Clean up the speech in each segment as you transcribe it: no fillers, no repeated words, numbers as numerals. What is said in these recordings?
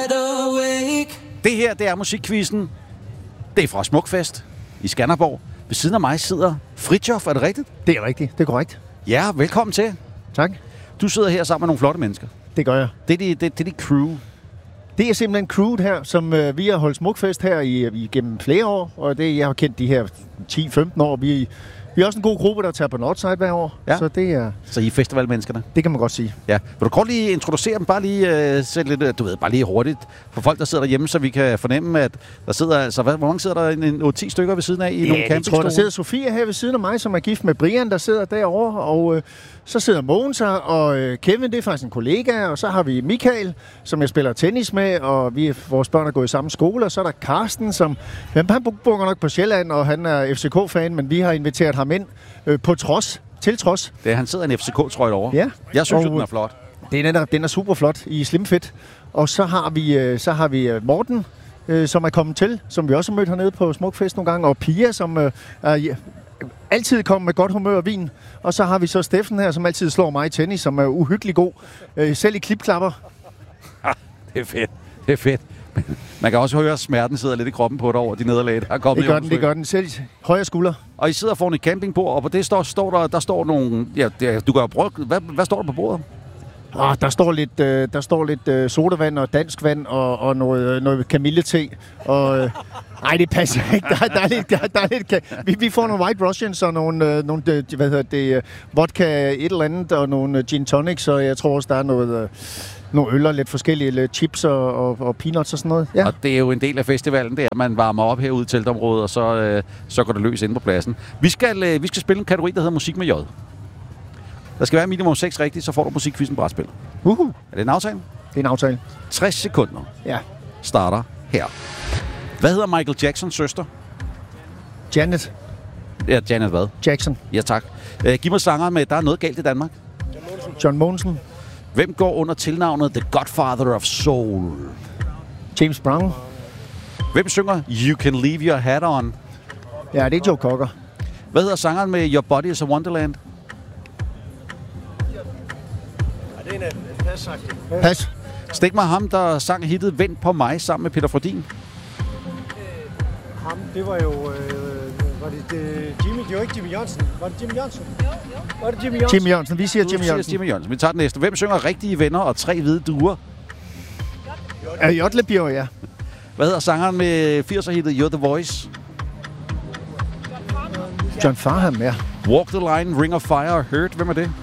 Det her, det er musikquizzen. Det er fra Smukfest i Skanderborg. Ved siden af mig sidder Fritjof, er det rigtigt? Det er rigtigt, det er korrekt. Ja, velkommen til. Tak. Du sidder her sammen med nogle flotte mennesker. Det gør jeg. Det er dit crew. Det er simpelthen crewet her, som vi har holdt Smukfest her igennem flere år, og det jeg har kendt de her 10-15 år. Vi er også en god gruppe, der tager på Northside hver år, Ja. så det er... Så I er festivalmenneskerne? Det kan man godt sige. Ja. Vil du kort lige introducere dem, bare lige sætte lidt, bare lige hurtigt, for folk, der sidder derhjemme, så vi kan fornemme, at der sidder altså, hvor mange sidder der? En 8-10 stykker ved siden af i nogle Jeg tror, campingstole? der sidder Sofia her ved siden af mig, som er gift med Brian, der sidder derovre, og så sidder Mogens her, og Kevin, det er faktisk en kollega, og så har vi Michael, som jeg spiller tennis med, og vores børn er gået i samme skole, og så er der Karsten, som han bor nok på Sjælland, og han er FCK-fan, men vi har inviteret ham ind til trods. Det er, han sidder i en FCK-trøje over. Ja. Jeg synes, den er flot. Den er super flot i slimfit. Og så har vi Morten, som er kommet til, som vi også har mødt hernede på Smukfest nogle gange, og Pia, som altid kommer med godt humør og vin. Og så har vi så Steffen her, som altid slår mig i tennis, som er uhyggelig god, selv i klipklapper. Det er fedt. Det er fedt. Man kan også høre, at smerten sidder lidt i kroppen på dig over de nederlag, der er kommet. Det gør den. Selv højre skulder. Og I sidder foran et campingbord, og på det der står nogle... Ja, du kan jo prøve... Hvad står der på bordet? Der står lidt sodavand og dansk vand og noget kamillete. Og nej, det passer ikke. Der er lidt vi får nogle White Russians og nogle vodka et eller andet og nogle gin tonics, og jeg tror også, der er nogle øl og lidt forskellige lidt chips og peanuts og sådan noget. Ja. Og det er jo en del af festivalen, det er, at man varmer op herude i teltområdet, og så går det løs inde på pladsen. Vi skal spille en kategori, der hedder musik med J. Der skal være minimum 6 rigtigt, så får du musikquizzen brætspil. Er det en aftale? Det er en aftale. 60 sekunder. Ja. Starter her. Hvad hedder Michael Jacksons søster? Janet Ja, Janet hvad? Jackson. Ja, tak. Giv mig sangeren med, der er noget galt i Danmark. John Mogensen. Hvem går under tilnavnet The Godfather of Soul? James Brown. Hvem synger You Can Leave Your Hat On? Ja, det er Joe Cocker. Hvad hedder sangeren med Your Body is a Wonderland? Det er en pas-agtig. Pas. Stik mig ham, der sang hittet Vent på mig sammen med Peter Frodin. Ham, det var jo... var det Jimmy? Det var ikke Jimmy Jørgensen. Var det Jimmy Jørgensen? Var det Jimmy Jørgensen? Jimmy Jørgensen. Vi siger Jimmy Jørgensen. Jimmy Jørgensen. Vi tager den næste. Hvem synger Rigtige Venner og 3 hvide duer? Jotlebjerg, ja. Hvad hedder sangeren med 80'er-hittet You're the Voice? John Farnham, ja. Walk the Line, Ring of Fire, Hurt. Hvem er det?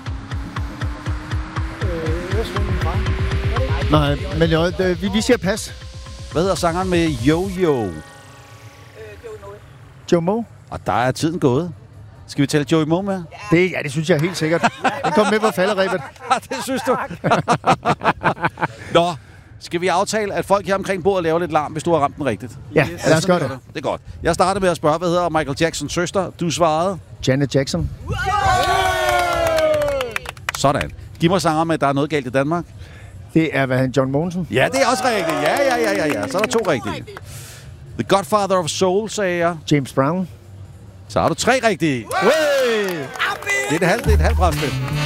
Nej, men vi siger pas. Hvad hedder sangeren med Yo-Yo? Joe Moe. Og der er tiden gået. Skal vi tælle Joey Moe med? Det synes jeg helt sikkert. Den kom med på falderæbet. Det synes du. Nå, skal vi aftale, at folk her omkring bordet laver lidt larm, hvis du har ramt den rigtigt? Ja, lad os gøre det. Det er godt. Jeg startede med at spørge, hvad hedder Michael Jacksons søster? Du svarede? Janet Jackson. Sådan. Giv mig sanger med, der er noget galt i Danmark. Det er John Mogensen. Ja, det er også rigtigt. Ja. Så er der 2 rigtige. The Godfather of Soul, sagde jeg. James Brown. Så har du 3 rigtige. Det er et halvt brætspil.